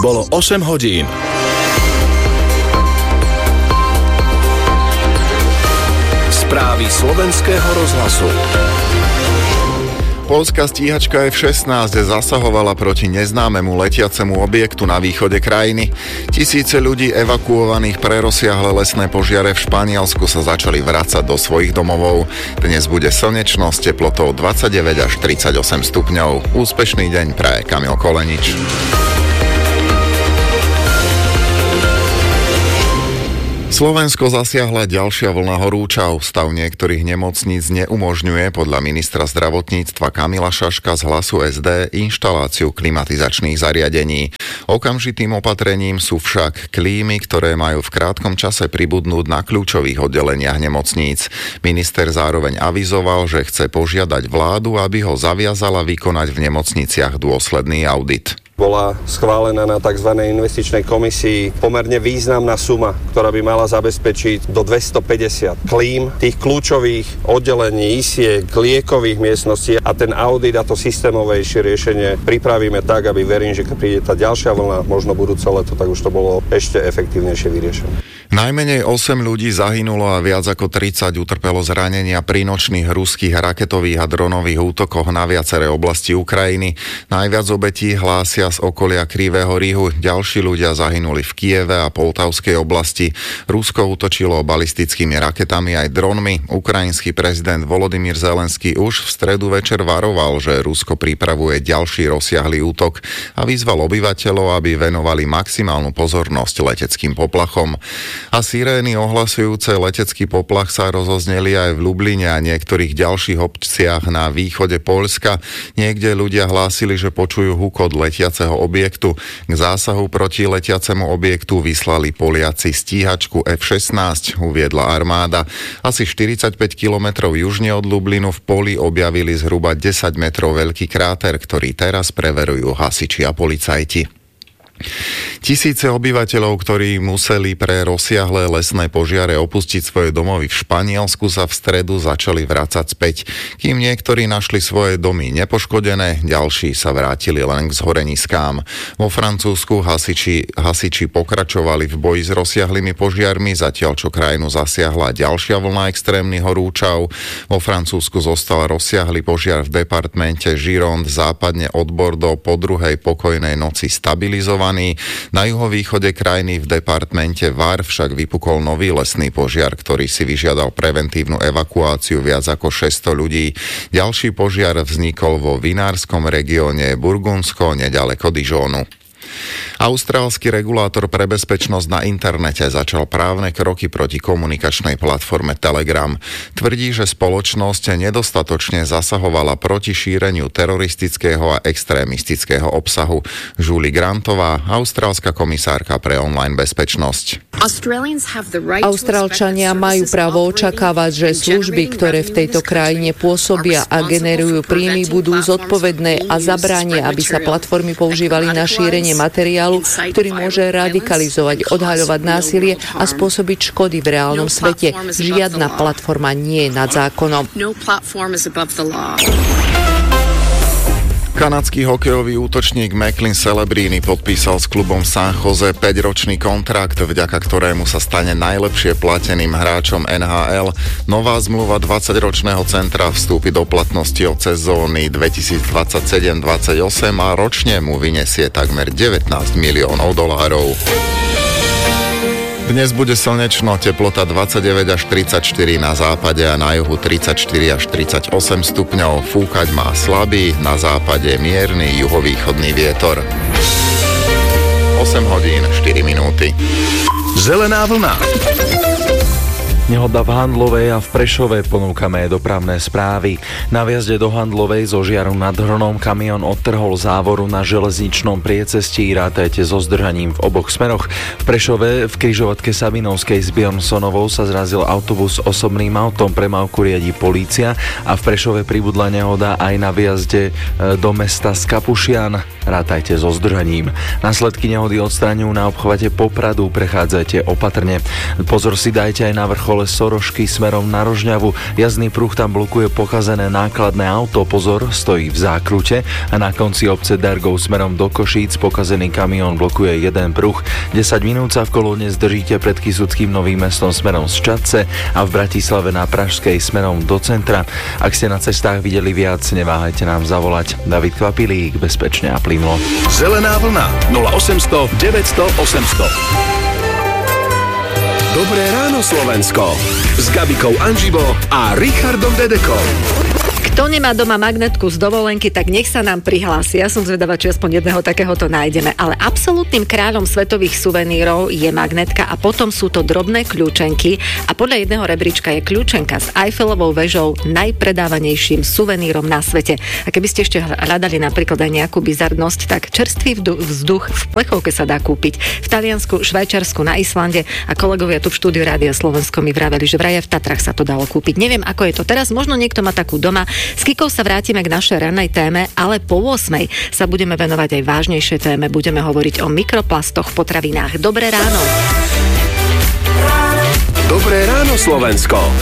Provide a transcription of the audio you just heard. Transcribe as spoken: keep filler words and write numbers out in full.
Bolo osem hodín. Správy slovenského rozhlasu. Poľská stíhačka ef šestnásť zasahovala proti neznámemu letiacemu objektu na východe krajiny. Tisíce ľudí evakuovaných pre rozsiahle lesné požiare v Španielsku sa začali vracať do svojich domovov. Dnes bude slnečno s teplotou dvadsaťdeväť až tridsaťosem stupňov. Úspešný deň praje Kamil Kolenič. Slovensko zasiahla ďalšia vlna horúčav. Stav niektorých nemocníc neumožňuje podľa ministra zdravotníctva Kamila Šaška z Hlasu es dé inštaláciu klimatizačných zariadení. Okamžitým opatrením sú však klímy, ktoré majú v krátkom čase pribudnúť na kľúčových oddeleniach nemocníc. Minister zároveň avizoval, že chce požiadať vládu, aby ho zaviazala vykonať v nemocniciach dôsledný audit. Bola schválená na tzv. Investičnej komisii pomerne významná suma, ktorá by mala zabezpečiť do dvestopäťdesiat klím, tých kľúčových oddelení, isiek, liekových miestností a ten audit a to systémovejšie riešenie pripravíme tak, aby verím, že keď príde tá ďalšia vlna, možno budúce leto, tak už to bolo ešte efektívnejšie vyriešené. Najmenej osem ľudí zahynulo a viac ako tridsať utrpelo zranenia pri nočných ruských raketových a dronových útokoch na viaceré oblasti Ukrajiny. Najviac obetí hlásia z okolia Krivého Rihu. Ďalší ľudia zahynuli v Kieve a Poltavskej oblasti. Rusko útočilo balistickými raketami aj dronmi. Ukrajinský prezident Volodymyr Zelenský už v stredu večer varoval, že Rusko pripravuje ďalší rozsiahly útok a vyzval obyvateľov, aby venovali maximálnu pozornosť leteckým poplachom. A sirény ohlasujúce letecký poplach sa rozozneli aj v Lubline a niektorých ďalších obciach na východe Poľska. Niekde ľudia hlásili, že počujú hukot letiaceho objektu. K zásahu proti letiacemu objektu vyslali Poliaci stíhačku ef šestnásť, uviedla armáda. Asi štyridsaťpäť kilometrov južne od Lublinu v poli objavili zhruba desať metrov veľký kráter, ktorý teraz preverujú hasiči a policajti. Tisíce obyvateľov, ktorí museli pre rozsiahle lesné požiare opustiť svoje domovy v Španielsku, sa v stredu začali vracať späť. Kým niektorí našli svoje domy nepoškodené, ďalší sa vrátili len k zhoreniskám. Vo Francúzsku hasiči, hasiči pokračovali v boji s rozsiahlými požiarmi, zatiaľ čo krajinu zasiahla ďalšia vlna extrémnych horúčav. Vo Francúzsku zostal rozsiahly požiar v departmente Gironde západne od Bordeaux po druhej pokojnej noci stabilizovaný. Na juhovýchode krajiny v departmente Var však vypukol nový lesný požiar, ktorý si vyžiadal preventívnu evakuáciu viac ako šesťsto ľudí. Ďalší požiar vznikol vo vinárskom regióne Burgundsko, neďaleko Dijonu. Austrálsky regulátor pre bezpečnosť na internete začal právne kroky proti komunikačnej platforme Telegram. Tvrdí, že spoločnosť nedostatočne zasahovala proti šíreniu teroristického a extrémistického obsahu. Julie Grantová, austrálska komisárka pre online bezpečnosť. Austrálčania majú právo očakávať, že služby, ktoré v tejto krajine pôsobia a generujú príjmy, budú zodpovedné a zabránia, aby sa platformy používali na šírenie materiálu, ktorý môže radikalizovať, odhaľovať násilie a spôsobiť škody v reálnom svete. Žiadna platforma nie je nad zákonom. Kanadský hokejový útočník Macklin Celebrini podpísal s klubom San Jose päťročný kontrakt, vďaka ktorému sa stane najlepšie plateným hráčom en há el. Nová zmluva dvadsaťročného centra vstúpi do platnosti od sezóny dvetisícdvadsaťsedem dvadsaťosem a ročne mu vyniesie takmer devätnásť miliónov dolárov. Dnes bude slnečno, teplota dvadsaťdeväť až tridsaťštyri na západe a na juhu tridsaťštyri až tridsaťosem stupňov. Fúkať má slabý, na západe mierny juhovýchodný vietor. osem hodín štyri minúty. Zelená vlna. Nehoda v Handlovej a v Prešove, ponúkame dopravné správy. Na vjazde do Handlovej zo Žiaru nad Hronom kamión odtrhol závoru na železničnom priecestí, rátajte so zdržaním v oboch smeroch. V Prešove v križovatke Sabinovskej s Bjornsonovou sa zrazil autobus s osobným autom, premávku riadi polícia a v Prešove pribudla nehoda aj na vjazde do mesta Skapušian, rátajte so zdržaním. Následky nehody odstraňujú na obchvate Popradu, prechádzajte opatrne. Pozor si dajte aj na vrchol kole Sorošky smerom na Rožňavu. Jazdný pruh tam blokuje pokazené nákladné auto. Pozor, stojí v zákrute. A na konci obce Dergov smerom do Košíc pokazený kamión blokuje jeden pruh. desať minút sa v kolóne zdržíte pred Kysuckým Novým Mestom smerom z Čadce a v Bratislave na Pražskej smerom do centra. Ak ste na cestách videli viac, neváhajte nám zavolať. David Kvapilík, bezpečne a plynulo. Zelená vlna nula osemsto deväťsto osemsto. Dobré ráno Slovensko s Gabikou Anžibo a Richardom Dedekom. Kto nemá doma magnetku z dovolenky, tak nech sa nám prihlási. Ja som zvedavá, či aspoň jedného takéhoto nájdeme. Ale absolútnym kráľom svetových suvenírov je magnetka a potom sú to drobné kľúčenky. A podľa jedného rebríčka je kľúčenka s Eiffelovou väžou najpredávanejším suvenírom na svete. A keby ste ešte hľadali napríklad aj nejakú bizarnosť, tak čerstvý vzduch v plechovke sa dá kúpiť. V Taliansku, Švajčiarsku, na Islande a kolegovia tu v štúdiu Rádia Slovensko mi vraveli, že vraj v Tatrách sa to dalo kúpiť. Neviem, ako je to teraz. Možno niekto má takú doma. S Kikou sa vrátime k našej rannej téme, ale po ôsmej sa budeme venovať aj vážnejšej téme. Budeme hovoriť o mikroplastoch v potravinách. Dobré ráno. Dobré ráno Slovensko.